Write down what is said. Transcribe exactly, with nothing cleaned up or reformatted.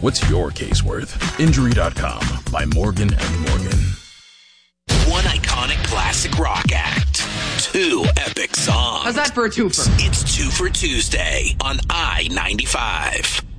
What's your case worth? Injury dot com by Morgan and Morgan. One iconic classic rock act. Two epic songs. How's that for a twofer? It's Two for Tuesday on I ninety-five.